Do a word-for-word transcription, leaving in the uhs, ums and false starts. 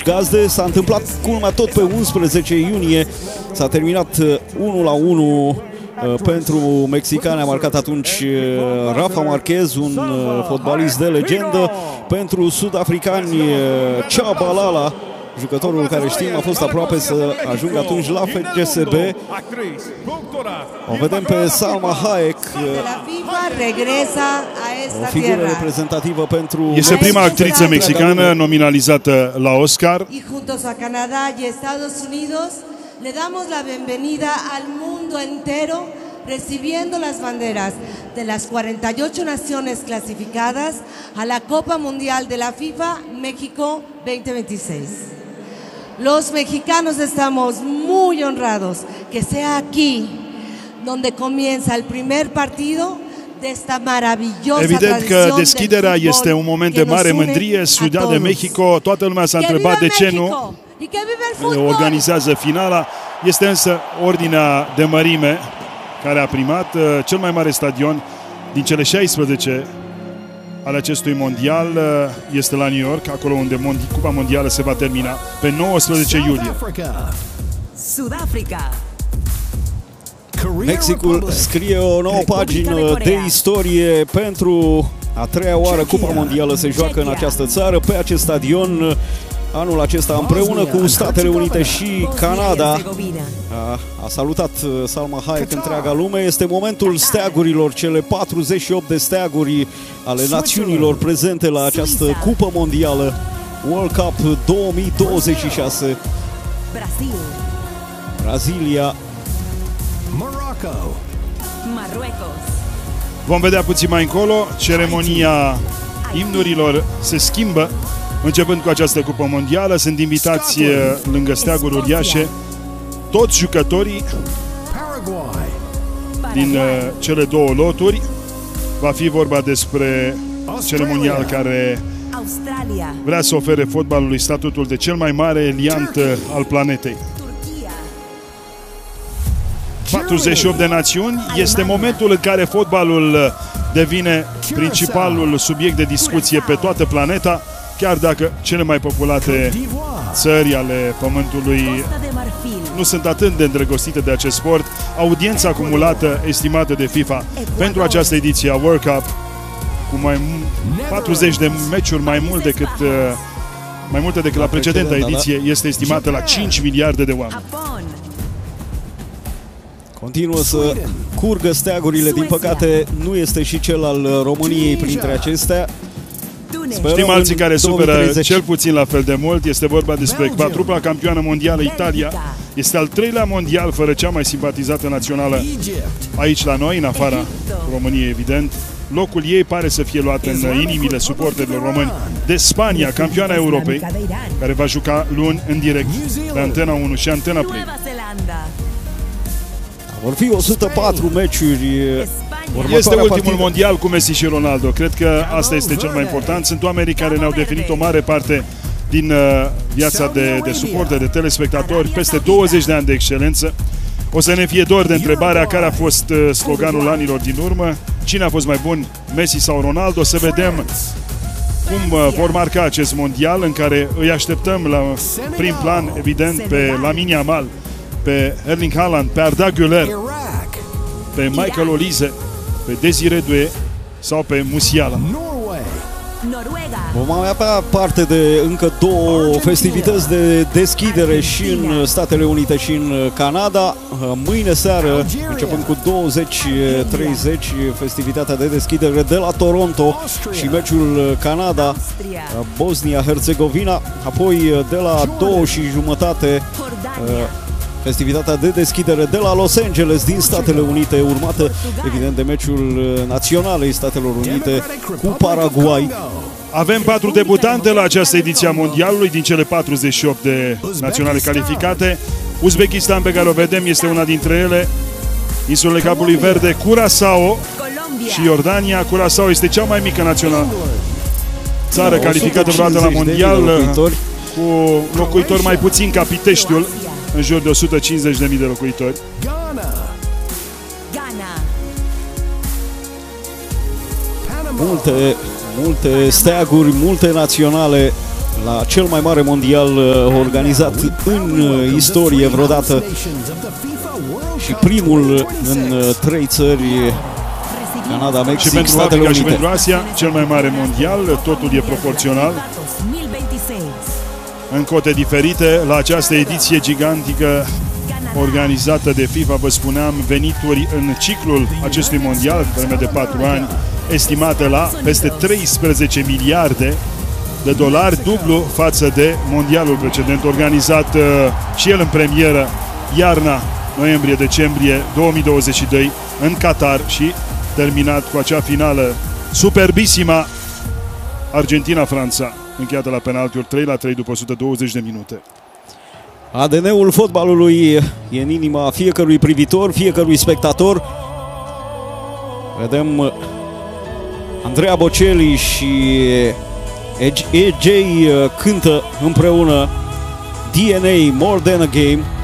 gazde. S-a întâmplat culmea tot pe unsprezece iunie. S-a terminat unu la unu pentru mexicani. A marcat atunci Rafa Marquez, un fotbalist de legendă. Pentru sud-africani, Tshabalala, jucătorul care știm a fost aproape să ajungă atunci la F C S B. O vedem pe Salma Hayek, o figură reprezentativă pentru... Este prima actriță mexicană nominalizată la Oscar. Y juntos a Canadá y Estados Unidos le damos la bienvenida al mundo entero, recibiendo las banderas de las cuarenta y ocho naciones clasificadas a la Copa Mundial de la FIFA México veinte veintiséis. Los mexicanos estamos muy honrados que sea aquí donde comienza el primer partido de esta maravillosa Evident că deschiderea este un moment de mare mândrie. Ciudad de Mexico, toată lumea s-a întrebat de ce nu organizează finala. Este însă ordinea de mărime care a primat. Cel mai mare stadion din cele șaisprezece ale acestui mondial este la New York, acolo unde Cupa Mondială se va termina pe nouăsprezece iulie. Sud-Africa. Mexicul scrie o nouă pagină de istorie. Pentru a treia oară Cupa Mondială se joacă în această țară, pe acest stadion, anul acesta împreună cu Statele Unite și Canada. A, a salutat Salma Hayek întreaga lume. Este momentul steagurilor, cele patruzeci și opt de steaguri ale națiunilor prezente la această Cupă Mondială World Cup două mii douăzeci și șase. Brazilia. Vom vedea puțin mai încolo. Ceremonia imnurilor se schimbă începând cu această Cupă Mondială. Sunt invitați lângă steaguri uriașe toți jucătorii din cele două loturi. Va fi vorba despre ceremonial care vrea să ofere fotbalului statutul de cel mai mare eliant al planetei. patruzeci și opt de națiuni. Este momentul în care fotbalul devine principalul subiect de discuție pe toată planeta, chiar dacă cele mai populate țări ale pământului nu sunt atât de îndrăgostite de acest sport. Audiența acumulată estimată de FIFA pentru această ediție a World Cup, cu mai patruzeci de meciuri mai mult decât mai multe decât la precedenta ediție, este estimată la cinci miliarde de oameni. Continuă să curgă steagurile, din păcate nu este și cel al României printre acestea. Sperăm. Știm alții care suferă cel puțin la fel de mult. Este vorba despre quadrupla campioană mondială Italia. Este al treilea mondial fără cea mai simpatizată națională aici la noi, în afara României, evident. Locul ei pare să fie luat în inimile suporterilor români de Spania, campioana Europei, care va juca luni în direct pe Antena unu și Antena Play. Vor fi o sută patru meciuri. Este ultimul mondial cu Messi și Ronaldo. Cred că asta este cel mai important. Sunt oamenii care ne-au definit o mare parte din uh, viața de, de suporteri, de telespectatori, peste douăzeci de ani de excelență. O să ne fie dor de întrebarea care a fost uh, sloganul anilor din urmă. Cine a fost mai bun, Messi sau Ronaldo? Să vedem cum uh, vor marca acest mondial, în care îi așteptăm la prim plan, evident, pe Lamine Yamal, pe Erling Haaland, pe Arda Güler, pe Michael Olise, pe Desiree Doué sau pe Musiala. Vom avea parte de încă două festivități de deschidere și în Statele Unite și în Canada. Mâine seară, începând cu douăzeci treizeci, festivitatea de deschidere de la Toronto și meciul Canada-Bosnia-Herzegovina. Apoi de la două și jumătate festivitatea de deschidere de la Los Angeles din Statele Unite, urmată evident de meciul național ai Statelor Unite cu Paraguay. Avem patru debutante la această ediție a mondialului din cele patruzeci și opt de naționale calificate. Uzbekistan, pe care o vedem, este una dintre ele. Insulele Capului Verde, Curaçao și Iordania. Curaçao este cea mai mică națională țară calificată vreodată la mondial, cu locuitori mai puțin ca Piteștiul, în jur de o sută cincizeci de mii de locuitori. Multe, multe steaguri, multe naționale la cel mai mare mondial organizat în istorie vreodată și primul în trei țări, Canada, Mexic, și pentru Statele Africa Unite. și pentru Asia, cel mai mare mondial, totul e proporțional. În cote diferite, la această ediție gigantică organizată de FIFA, vă spuneam, venituri în ciclul acestui mondial, vreme de patru ani, estimate la peste treisprezece miliarde de dolari, dublu față de mondialul precedent, organizat uh, și el în premieră iarna, noiembrie-decembrie două mii douăzeci și doi în Qatar și terminat cu acea finală superbissima Argentina-Franța, încheiată la penaltiuri trei la trei după o sută douăzeci de minute. A D N-ul fotbalului e în inima fiecărui privitor, fiecărui spectator. Vedem Andrea Bocelli și E J cântă împreună D N A, More Than a Game.